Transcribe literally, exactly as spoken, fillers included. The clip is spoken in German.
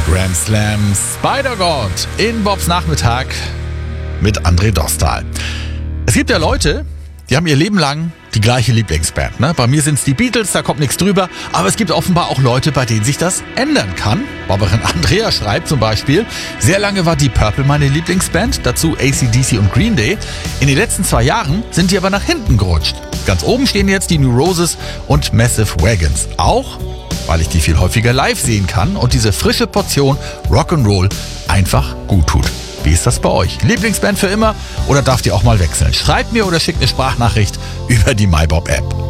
Grand Slam Spider-God in Bobs Nachmittag mit André Dostal. Es gibt ja Leute, die haben ihr Leben lang die gleiche Lieblingsband. Ne? Bei mir sind es die Beatles, da kommt nichts drüber. Aber es gibt offenbar auch Leute, bei denen sich das ändern kann. Barbara Andrea schreibt zum Beispiel: Sehr lange war Deep Purple meine Lieblingsband, dazu A C D C und Green Day. In den letzten zwei Jahren sind die aber nach hinten gerutscht. Ganz oben stehen jetzt die New Roses und Massive Wagons. Auch weil ich die viel häufiger live sehen kann und diese frische Portion Rock'n'Roll einfach gut tut. Wie ist das bei euch? Lieblingsband für immer oder darf die auch mal wechseln? Schreibt mir oder schickt eine Sprachnachricht über die MyBob-App.